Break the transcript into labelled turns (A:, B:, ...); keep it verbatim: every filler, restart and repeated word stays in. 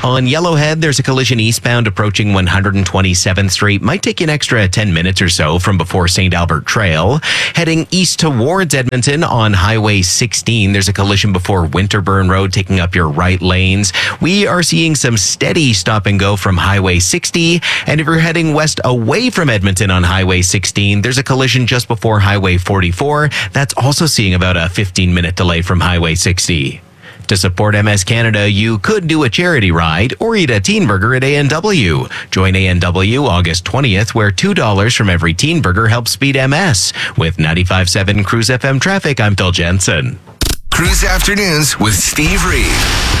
A: On Yellowhead, there's a collision eastbound approaching one hundred twenty-seventh Street. Might take you an extra ten minutes or so from before Saint Albert Trail. Heading east towards Edmonton on Highway sixteen, there's a collision before Winterburn Road, taking up your right lanes. We are seeing some steady stop and go from Highway sixty. And if you're heading west away from Edmonton on Highway sixteen, there's a collision just before Highway forty-four. That's also seeing about a fifteen minute delay from Highway sixty. To support M S Canada, you could do a charity ride or eat a teen burger at A and W. Join A and W August twentieth, where two dollars from every teen burger helps beat M S. With ninety-five point seven Cruise F M traffic, I'm Phil Jensen.
B: Cruise Afternoons with Steve Reed.